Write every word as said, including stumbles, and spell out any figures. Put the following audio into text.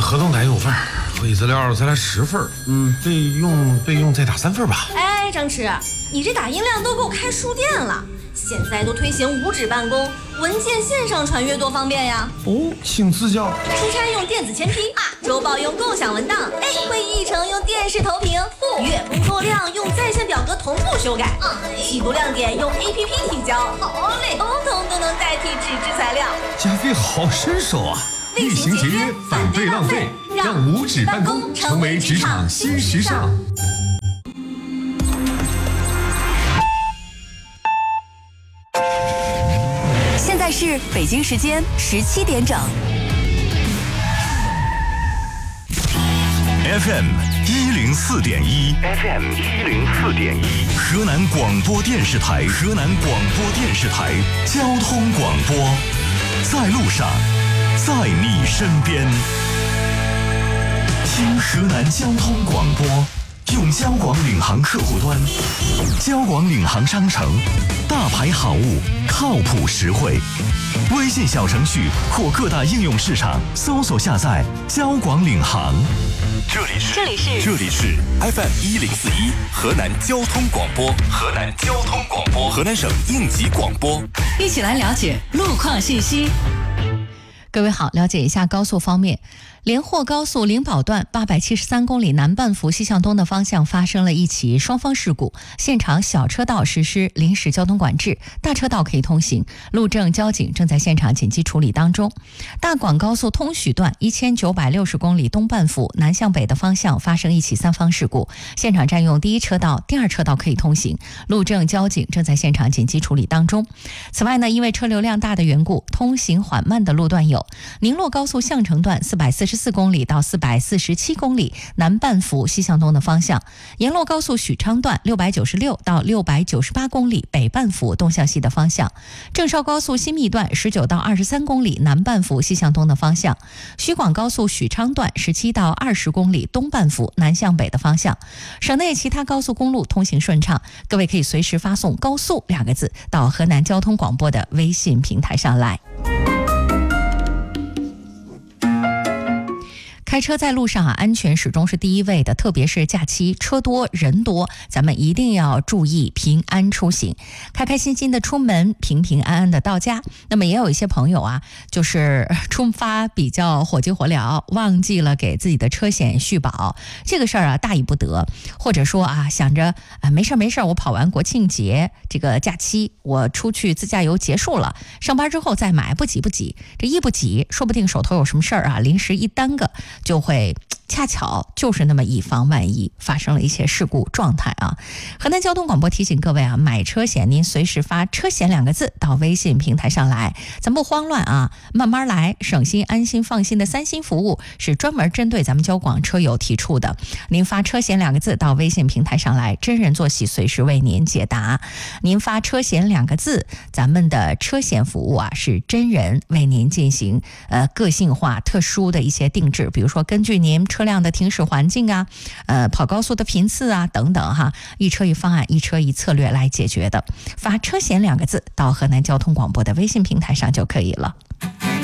合同单有份，会议资料再来十份，嗯，备用备用再打三份吧。 哎，张弛，你这打印量都够开书店了。现在都推行无纸办公，文件线上传阅多方便呀！ 哦，请赐教。 出差用电子签批啊，周报用共享文档，哎，会议议程用电视投屏，月工作量用在线表格同步修改，季度亮点用 A P P 提交，好嘞，通通都能代替纸质材料。 加菲好身手啊！ 厉行节约，反对浪费，让无纸办公成为职场新时尚。 现在是北京时间十七点整。 F M 一零四点一 ，F M 一零四点一，河南广播电视台，河南广播电视台交通广播，在路上，在你身边，听河南交通广播。用交广领航客户端、交广领航商城，大牌好物，靠谱实惠。微信小程序或各大应用市场搜索下载交广领航。这里是这里是这里是 F M 一零四一河南交通广播，河南交通广播，河南省应急广播。 一起来了解路况信息。各位好，了解一下高速方面。连霍高速灵宝段八百七十三公里南半幅西向东的方向发生了一起双方事故，现场小车道实施临时交通管制，大车道可以通行，路政交警正在现场紧急处理当中。大广高速通许段一千九百六十公里东半幅南向北的方向发生一起三方事故，现场占用第一车道，第二车道可以通行，路政交警正在现场紧急处理当中。此外呢，因为车流量大的缘故，通行缓慢的路段有宁洛高速项城段四百四十四公里到四百四十七公里南半幅西向东的方向，沿洛高速许昌段六百九十六到六百九十八公里北半幅东向西的方向，郑绍高速新密段十九到二十三公里南半幅西向东的方向，徐广高速许昌段十七到二十公里东半幅南向北的方向。省内其他高速公路通行顺畅，各位可以随时发送高速两个字到河南交通广播的微信平台上来。开车在路上啊，安全始终是第一位的，特别是假期车多人多，咱们一定要注意平安出行，开开心心的出门，平平安安的到家。那么也有一些朋友啊，就是出发比较火急火燎，忘记了给自己的车险续保，这个事儿啊大意不得。或者说啊，想着啊没事没事，我跑完国庆节这个假期，我出去自驾游结束了，上班之后再买，不急不急，这一不急，说不定手头有什么事儿啊，临时一耽搁，就会恰巧就是那么以防万一，发生了一些事故状态啊。河南交通广播提醒各位啊，买车险您随时发车险两个字到微信平台上来，咱不慌乱啊，慢慢来，省心安心放心的三心服务是专门针对咱们交广车友提出的。您发车险两个字到微信平台上来，真人坐席随时为您解答。您发车险两个字，咱们的车险服务啊是真人为您进行呃个性化特殊的一些定制，比如说根据您车辆的停驶环境啊，呃，跑高速的频次啊等等哈，一车一方案，一车一策略来解决的。发车险两个字到河南交通广播的微信平台上就可以了。